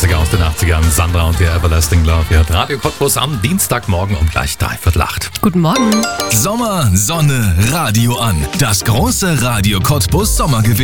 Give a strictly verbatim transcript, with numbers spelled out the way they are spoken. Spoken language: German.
Klassiker aus den achtzigern. Sandra und der Everlasting Love. Ihr hört Radio Cottbus am Dienstagmorgen um gleich dreiviertel acht. Guten Morgen. Sommer, Sonne, Radio an. Das große Radio Cottbus Sommergewitter.